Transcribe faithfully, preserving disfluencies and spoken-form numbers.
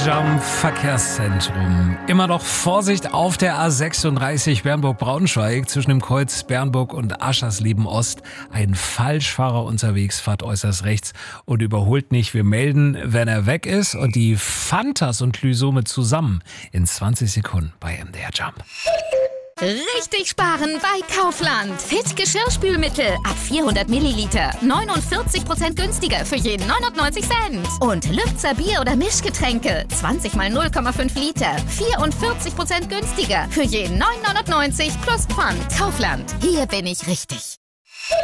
Jump Verkehrszentrum. Immer noch Vorsicht auf der A sechsunddreißig Bernburg-Braunschweig zwischen dem Kreuz Bernburg und Aschersleben-Ost. Ein Falschfahrer unterwegs, fahrt äußerst rechts und überholt nicht. Wir melden, wenn er weg ist, und die Fantas und Lysome zusammen in zwanzig Sekunden bei M D R Jump. Richtig sparen bei Kaufland. Fit Geschirrspülmittel ab vierhundert Milliliter. neunundvierzig Prozent günstiger für jeden neunundneunzig Cent. Und Lübzer Bier- oder Mischgetränke. zwanzig mal null Komma fünf Liter. vierundvierzig Prozent günstiger für jeden neun neunundneunzig plus Pfand. Kaufland. Hier bin ich richtig.